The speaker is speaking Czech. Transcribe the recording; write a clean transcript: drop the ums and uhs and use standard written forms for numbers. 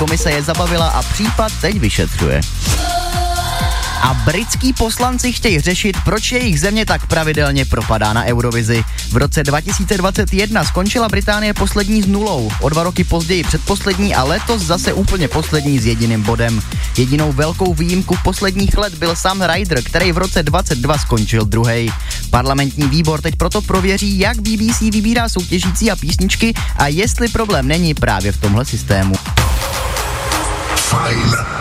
Komise je zabavila a případ teď vyšetřuje. A britský poslanci chtějí řešit, proč jejich země tak pravidelně propadá na Eurovizi. V roce 2021 skončila Británie poslední s nulou, o 2 roky později předposlední a letos zase úplně poslední s jediným bodem. Jedinou velkou výjimku posledních let byl Sam Ryder, který v roce 2022 skončil druhý. Parlamentní výbor teď proto prověří, jak BBC vybírá soutěžící a písničky a jestli problém není právě v tomhle systému. Fajn.